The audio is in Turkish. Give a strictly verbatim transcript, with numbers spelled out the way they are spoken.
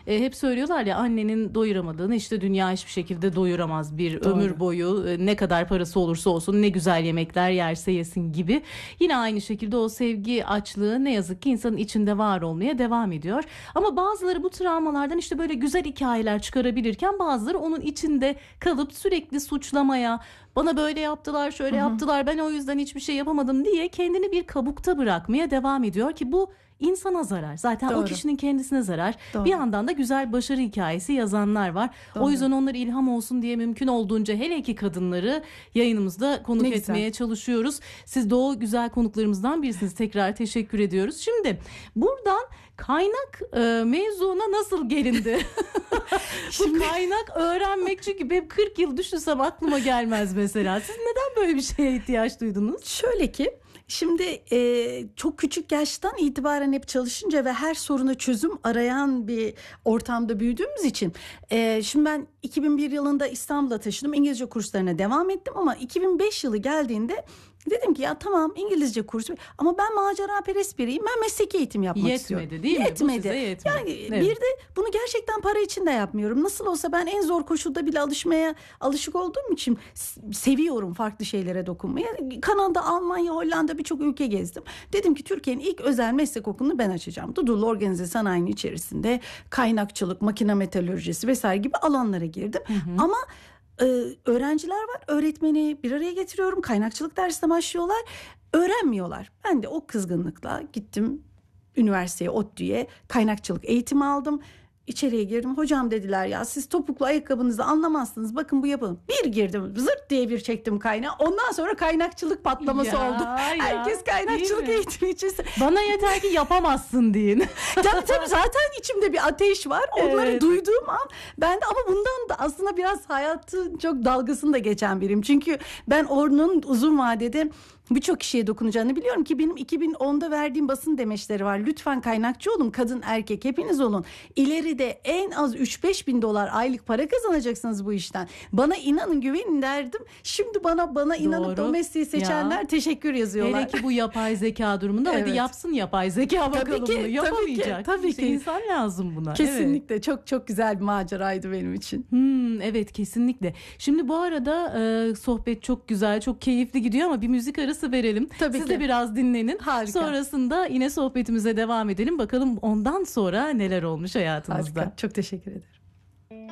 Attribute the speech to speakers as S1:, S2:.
S1: e, hep söylüyorlar ya, annenin doyuramadığını işte dünya hiçbir şekilde doyuramaz, bir
S2: Doğru.
S1: ömür boyu e, ne kadar parası olursa olsun, ne güzel yemekler yerse yesin gibi. Yine aynı şekilde o sevgi açlığı ne yazık ki insanın içinde var olmaya devam ediyor. Ama bazıları bu travmalardan işte böyle güzel hikayeler çıkarabilirken bazıları onun içinde kalıp sürekli suçlamaya, bana böyle yaptılar, şöyle
S2: Hı hı.
S1: yaptılar, ben o yüzden hiçbir şey yapamadım diye kendini bir kabukta bırakmaya devam ediyor ki bu insana zarar. Zaten
S2: Doğru.
S1: o kişinin kendisine zarar.
S2: Doğru.
S1: Bir yandan da güzel başarı hikayesi yazanlar var.
S2: Doğru.
S1: O yüzden onlara ilham olsun diye mümkün olduğunca hele ki kadınları yayınımızda konuk
S2: Ne
S1: etmeye
S2: güzel.
S1: çalışıyoruz. Siz de o güzel konuklarımızdan birisiniz. Tekrar teşekkür ediyoruz. Şimdi buradan kaynak e, mevzuna nasıl gelindi? Bu kaynak öğrenmek, çünkü benim kırk yıl düşünsem aklıma gelmez mesela. Siz neden böyle bir şeye ihtiyaç duydunuz?
S2: Şöyle ki, şimdi e, çok küçük yaştan itibaren hep çalışınca ve her soruna çözüm arayan bir ortamda büyüdüğümüz için e, şimdi ben iki bin bir yılında İstanbul'a taşındım, İngilizce kurslarına devam ettim ama iki bin beş yılı geldiğinde dedim ki ya tamam İngilizce kursu ama ben maceraperest biriyim, ben mesleki eğitim yapmak
S1: Yetmedi,
S2: istiyorum.
S1: değil mi? Bu
S2: Yetmedi.
S1: size yetmedi.
S2: Yani
S1: Evet.
S2: bir de bunu gerçekten para için de yapmıyorum. Nasıl olsa ben en zor koşulda bile alışmaya alışık olduğum için seviyorum farklı şeylere dokunmayı. Kanada, Almanya, Hollanda birçok ülke gezdim. Dedim ki Türkiye'nin ilk özel meslek okulunu ben açacağım. Dudullu organize sanayinin içerisinde kaynakçılık, makine metalürjisi vesaire gibi alanlara girdim. Hı hı. Ama Ee, öğrenciler var, öğretmeni bir araya getiriyorum, kaynakçılık dersine başlıyorlar, öğrenmiyorlar. Ben de o kızgınlıkla gittim üniversiteye, ODTÜ'ye kaynakçılık eğitimi aldım. İçeriye girdim, hocam dediler ya siz topuklu ayakkabınızı anlamazsınız, bakın bu yapalım. Bir girdim, zırt diye bir çektim kaynağı, ondan sonra kaynakçılık patlaması
S1: Ya,
S2: oldu.
S1: ya,
S2: Herkes kaynakçılık eğitimi için.
S1: Bana yeter ki yapamazsın deyin.
S2: Tabii tabii, zaten içimde bir ateş var. Onları
S1: Evet.
S2: duyduğum an ben de, ama bundan da aslında biraz hayatın çok dalgasını da geçen biriyim. Çünkü ben onun uzun vadede birçok kişiye dokunacağını biliyorum ki benim iki bin onda verdiğim basın demeçleri var. Lütfen kaynakçı olun, kadın erkek hepiniz olun. İleride en az üç beş bin dolar aylık para kazanacaksınız bu işten. Bana inanın, güvenin derdim. Şimdi bana bana inanıp
S1: Doğru.
S2: o mesleği seçenler
S1: Ya.
S2: teşekkür yazıyorlar.
S1: Hele ki bu yapay zeka durumunda, hadi
S2: Evet.
S1: yapsın yapay zeka bakalım
S2: ki,
S1: bunu.
S2: tabii
S1: Yapamayacak.
S2: ki, tabii
S1: İşte
S2: ki.
S1: insan lazım buna. Evet.
S2: Kesinlikle çok çok güzel bir maceraydı benim için.
S1: Hmm, evet kesinlikle. Şimdi bu arada e, sohbet çok güzel, çok keyifli gidiyor ama bir müzik arası verelim.
S2: Tabii
S1: Siz
S2: ki.
S1: de biraz dinlenin.
S2: Harika.
S1: Sonrasında yine sohbetimize devam edelim. Bakalım ondan sonra neler olmuş hayatınızda.
S2: Harika. Çok teşekkür ederim.